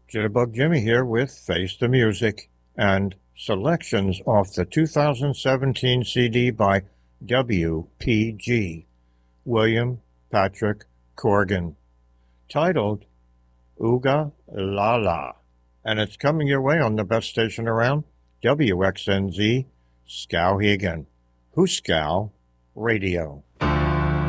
Jitterbug Jimmy here with Face the Music and selections off the 2017 CD by WPG, William Patrick Corgan, titled Ooga La La, and it's coming your way on the best station around, WXNZ Skowhegan, Hooskow Radio.